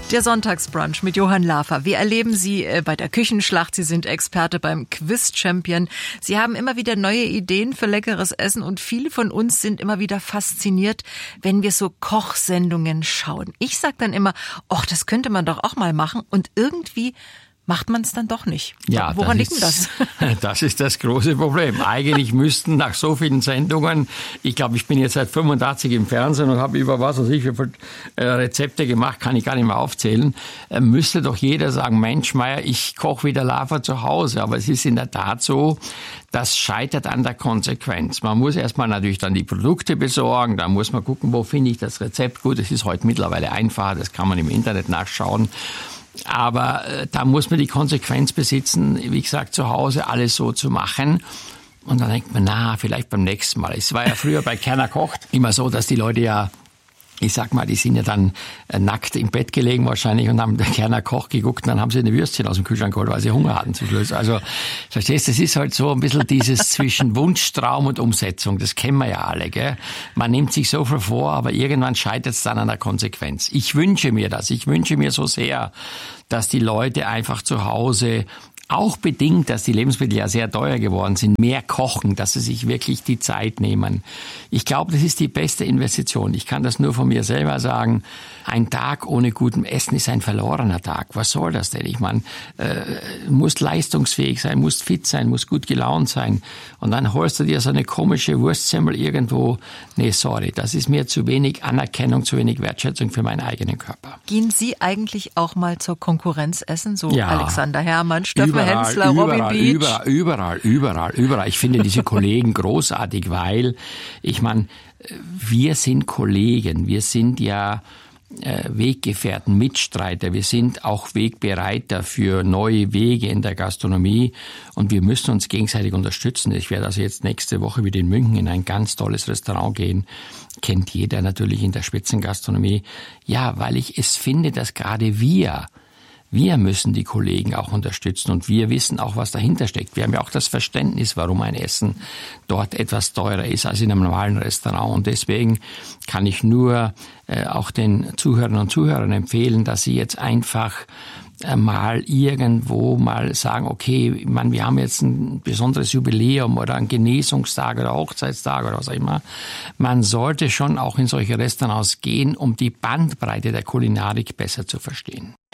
Der Sonntagsbrunch mit Johann Lafer. Wir erleben Sie bei der Küchenschlacht. Sie sind Experte beim Quiz-Champion. Sie haben immer wieder neue Ideen für leckeres Essen und viele von uns sind immer wieder fasziniert, wenn wir so Kochsendungen schauen. Ich sag dann immer, ach, das könnte man doch auch mal machen und irgendwie macht man es dann doch nicht. Ja, woran liegt denn das? Das ist das große Problem. Eigentlich müssten nach so vielen Sendungen, ich glaube, ich bin jetzt seit 85 im Fernsehen und habe über was weiß ich wie viele Rezepte gemacht, kann ich gar nicht mehr aufzählen, müsste doch jeder sagen, Mensch, Meier, ich koche wieder Lafer zu Hause. Aber es ist in der Tat so, das scheitert an der Konsequenz. Man muss erstmal natürlich dann die Produkte besorgen, da muss man gucken, wo finde ich das Rezept. Gut, es ist heute mittlerweile einfacher, das kann man im Internet nachschauen. Aber da muss man die Konsequenz besitzen, wie gesagt, zu Hause alles so zu machen. Und dann denkt man, vielleicht beim nächsten Mal. Es war ja früher bei Kerner kocht immer so, dass die Leute ja, ich sag mal, die sind ja dann nackt im Bett gelegen wahrscheinlich und haben den Kerner Koch geguckt und dann haben sie eine Würstchen aus dem Kühlschrank geholt, weil sie Hunger hatten zum Schluss. Also, verstehst du, es ist halt so ein bisschen dieses zwischen Wunsch, Traum und Umsetzung. Das kennen wir ja alle, gell? Man nimmt sich so viel vor, aber irgendwann scheitert es dann an der Konsequenz. Ich wünsche mir das. Ich wünsche mir so sehr, dass die Leute einfach zu Hause auch bedingt, dass die Lebensmittel ja sehr teuer geworden sind, mehr kochen, dass sie sich wirklich die Zeit nehmen. Ich glaube, das ist die beste Investition. Ich kann das nur von mir selber sagen. Ein Tag ohne gutem Essen ist ein verlorener Tag. Was soll das denn? Ich meine, muss leistungsfähig sein, muss fit sein, muss gut gelaunt sein. Und dann holst du dir so eine komische Wurstsemmel irgendwo. Nee, sorry, das ist mir zu wenig Anerkennung, zu wenig Wertschätzung für meinen eigenen Körper. Gehen Sie eigentlich auch mal zur Konkurrenz essen? So ja. Alexander Herrmann, Hensler, Robin Beach. Überall. Ich finde diese Kollegen großartig, weil, ich meine, wir sind Kollegen, wir sind ja Weggefährten, Mitstreiter, wir sind auch Wegbereiter für neue Wege in der Gastronomie und wir müssen uns gegenseitig unterstützen. Ich werde also jetzt nächste Woche wieder in München in ein ganz tolles Restaurant gehen. Kennt jeder natürlich in der Spitzengastronomie. Ja, weil ich es finde, dass gerade wir müssen die Kollegen auch unterstützen und wir wissen auch, was dahinter steckt. Wir haben ja auch das Verständnis, warum ein Essen dort etwas teurer ist als in einem normalen Restaurant. Und deswegen kann ich nur auch den Zuhörern und Zuhörern empfehlen, dass sie jetzt einfach mal irgendwo mal sagen, okay, wir haben jetzt ein besonderes Jubiläum oder einen Genesungstag oder Hochzeitstag oder was auch immer. Man sollte schon auch in solche Restaurants gehen, um die Bandbreite der Kulinarik besser zu verstehen.